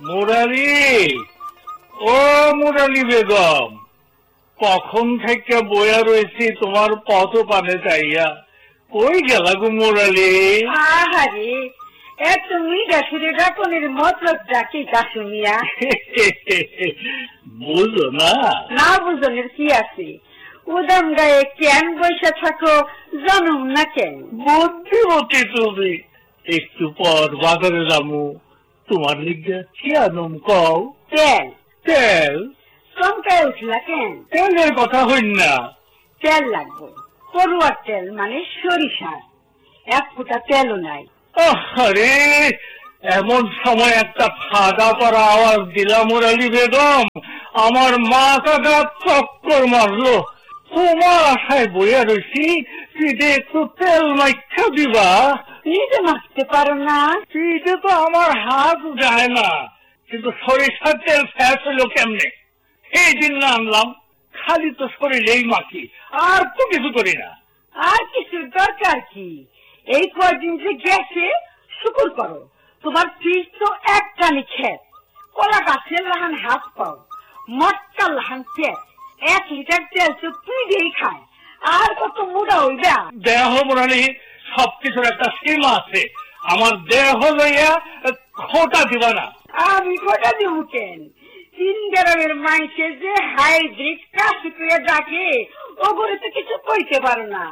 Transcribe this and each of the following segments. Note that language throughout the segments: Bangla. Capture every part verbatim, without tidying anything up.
মুরালি, ও মুরালি বেগম, কখন থেকে বইয়া রয়েছি তোমার পথ পানে চাইয়া। কই গেলা গো মুরালি? আহারে, এত মিঠা সুরে ডাকনের মতলবটা কি কাশুমিয়া? বুঝো না? না বুঝনের কি আছে? উদাম গায়ে কেন বসে থাকো জানুম না কেন? বুদ্ধিমতী তুমি। একটু পর বাজারে যাবো, তোমার লিগে কি আনম কও? তেল। তেল? চমকায় উঠলা কেন? তেলের কথা হইন না। তেল লাগবো, পড়ুয়ার তেল মানে সরিষার। এক ফুটা তেলও নাই। আরে, এমন সময় একটা ফাঁদা পড়া আওয়াজ দিলাম মুরালি বেগম, আমার মাথাটা চক্কর মারলো। তোমার আশায় বইয়া রয়েছি, পিঠে একটু তেল মাইখা দিবা। নিজে মাখতে পারো না? পিঠে তো আমার হাত যায় না, কিন্তু সরিষার তেল ফ্যাস হলো কেমনে? এই দিন না আনলাম, খালি তো শরীরেই মাখি, আর তো কিছু করি না। আর কিছু দরকার কি? এই কয়দিন যে গেছে শুকুর করো, তোমার ফ্রিজ তো একটানি খেত, কলা গাছের লাহান হাত পাও, মটকা লাহান পেট, এক লিটার তেল তো তুই দিয়েই খায়, আর কত মুড়া হইবা? দেহ মুরালি, সবকিছুর একটা সীমা আছে। আমার দেহ লইয়া খোটা দিবা না। আমি খোটা দিব কেন? তিন গ্রামের মাইসে যে হাইব্রিড কাশি করে ডাকে, ওগুলো তো কিছু কইতে পারো না।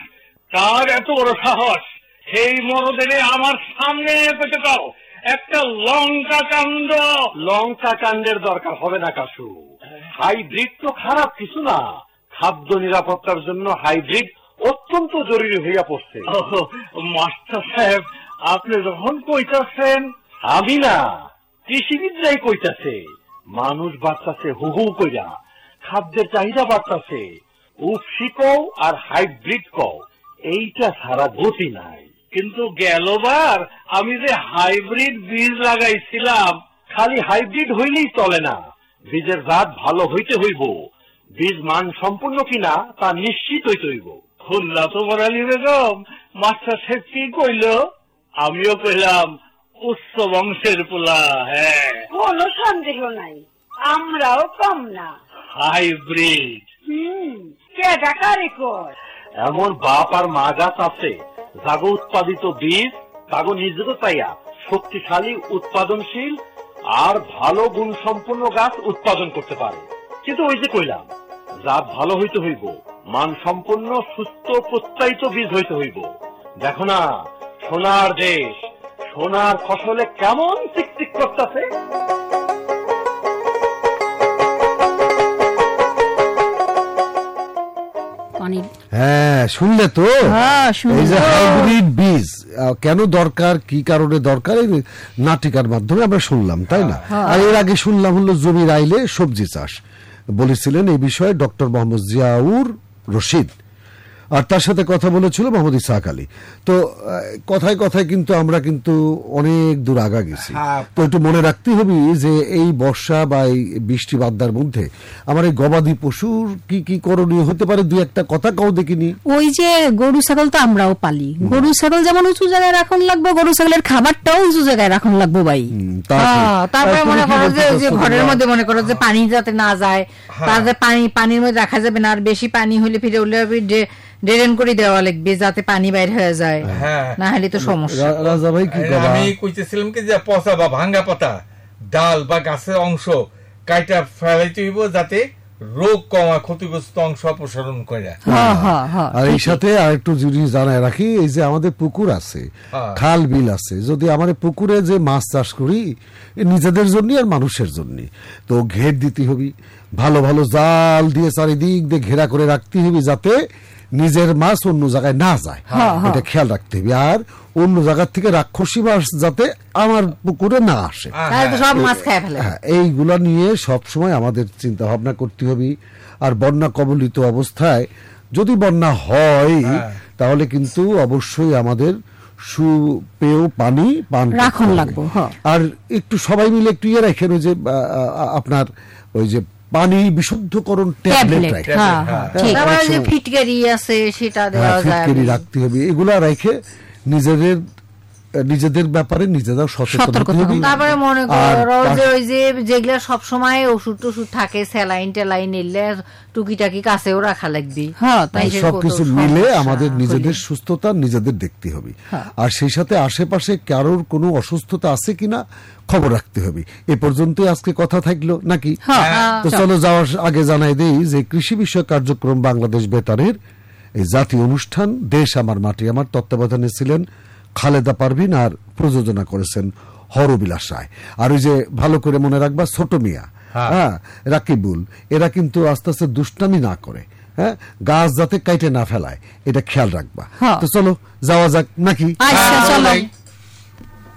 তার এত বড় সাহস, সেই মরদেরে আমার সামনে পেতে দাও একটা লঙ্কা কাণ্ড। লঙ্কা কাণ্ডের দরকার হবে না কাশু, হাইব্রিড তো খারাপ কিছু না। খাদ্য নিরাপত্তার জন্য হাইব্রিড অত্যন্ত জরুরি হইয়া পড়ছে। মাস্টার সাহেব, আপনি যখন কইতাছেন। আমি না, কৃষিবিদরাই কইতাছে। মানুষ বাড়তাছে হু হু কইরা, খাদ্যের চাহিদা বাড়তাছে। উপসি কও আর হাইব্রিড কও, এইটা ছাড়া গতি নাই। কিন্তু গেলবার আমি যে হাইব্রিড বীজ লাগাইছিলাম। খালি হাইব্রিড হইলেই চলে না, বীজের জাত ভালো হইতে হইব। বীজ মান সম্পূর্ণ কিনা তা নিশ্চিত হইতে হইব। খুললা তো মুরালি বেগম, মাস্টার সাহেব কি কইল? আমিও কইলাম উচ্চ বংশের পোলা। হ্যাঁ, কোনো সন্দেহ নাই, আমরাও কম না। হাইব্রিড? হম, কে ডাকারে কর? এমন বাপ আর মা গাছ আছে, যাগো উৎপাদিত বীজ তাগো নিজেকে পাইয়া শক্তিশালী, উৎপাদনশীল আর ভালো গুণ সম্পন্ন গাছ উৎপাদন করতে পারে। কিন্তু ওই যে কইলাম, জাত ভালো হইতে হইব, মান সম্পন্ন সুস্থ প্রত্যায়িত বীজ হইতে হইব। দেখো না, সোনার দেশ, সোনার ফসলে কেমন চিকচিক করতেছে। হ্যাঁ, শুনলে তো? এই যে হাইব্রিড বীজ কেন দরকার, কি কারণে দরকার, এই নাটিকার মাধ্যমে আমরা শুনলাম, তাই না? আর এর আগে শুনলাম হলো জমির আইলে সবজি চাষ, বলেছিলেন এই বিষয়ে ডক্টর মোহাম্মদ জিয়াউর রশিদ, আর তার সাথে কথা বলেছিল মোহাম্মদ ইসহাক আলী। তো কথায় কথায় কিন্তু আমরা কিন্তু অনেক দূর আগা গেছি। তো একটু মনে রাখতে হবে যে এই বর্ষা বা এই বৃষ্টি বাদদার মধ্যে আমার এই গবাদি পশুর কি কি করণীয় হতে পারে, দুই একটা কথা কাউ দেখিনি। ওই যে গরু ছাগল তো আমরাও পালি, গরু ছাগল যেমন উঁচু জায়গায় রাখন লাগবে, গরু ছাগলের খাবারটাও উঁচু জায়গায় রাখন লাগবো ভাই। তারপরে মনে করো যে ঘরের মধ্যে মনে করো যে পানি যাতে না যায়, তাতে পানি পানির মধ্যে রাখা যাবে না, আর বেশি পানি হলে ফিরে উঠলে ড্রেন করে দেওয়া লাগবে যাতে পানি বাইর হয়ে যায়, না হলে তো সমস্যা। রাজা ভাই কি কথা? আমি কইতেছিলাম কি যে পচা বা ভাঙ্গা পাতা, ডাল বা গাছের অংশ কাইটা ফেলাইতে হইব যাতে রোগ কমা, ক্ষতিগ্রস্ত অংশ অপসারণ করে। আর এই সাথে আরেকটু জিনিস জানায় রাখি, এই যে আমাদের পুকুর আছে, খাল বিল আছে, যদি আমার পুকুরে যে মাছ চাষ করি নিজেদের জন্য আর মানুষের জন্য, তো ঘের দিতে হবে, ভালো ভালো জাল দিয়ে চারিদিক দিয়ে ঘেরা করে রাখতে হবে যাতে নিজের মাছ অন্য জায়গায় না যায়, এটা খেয়াল রাখতে হবে। আর অন্য জায়গা থেকে রাক্ষসী মাছ যাতে আমার পুকুরে না আসে, এইগুলা নিয়ে সবসময় আমাদের চিন্তা ভাবনা করতে হবে। আর বন্যা কবলিত অবস্থায় যদি বন্যা হয় তাহলে কিন্তু অবশ্যই আমাদের সুপেয় পানি পান রাখুন লাগবে। আর একটু সবাই মিলে একটু ইয়ে রাখেন, ওই যে আপনার ওই যে পানি বিশুদ্ধকরণ ট্যাবলেট ফিটকারি আছে সেটা দেওয়া যায়, ফিটকারি রাখতে হবে। এগুলা রেখে নিজেদের নিজেদের ব্যাপারে নিজেরা সচেতন হতে হবে। তারপরে মনে করো যে ওই যে যেগুলা সবসময় ওষুধ টষুধ থাকে স্যালাইন টেলাইন নিলে টুকিটাকি কাছেও রাখা লাগবে। সবকিছু মিলে আমাদের নিজেদের সুস্থতা নিজেদের দেখতে হবে, আর সেই সাথে আশেপাশে কারোর কোনো অসুস্থতা আছে কিনা খবর রাখতে হবে। এ পর্যন্ত আজকে কথা থাকলো নাকি? তো চলো যাওয়ার আগে জানাই দেই যে কৃষি বিষয়ক কার্যক্রম বাংলাদেশ বেতারের এই জাতীয় অনুষ্ঠান দেশ আমার মাটি আমার তত্ত্বাবধানে ছিলেন খালেদা পারভিন, আর প্রযোজনা করেছেন হরবিলাস রায়। আর ওই যে ভালো করে মনে রাখবা ছোট মিয়া, হ্যাঁ রাকিবুল, এরা কিন্তু আস্তে আস্তে দুষ্টামি না করে, হ্যাঁ গাছ যাতে কাইটে না ফেলায় এটা খেয়াল রাখবা। তো চলো যাওয়া যাক নাকি?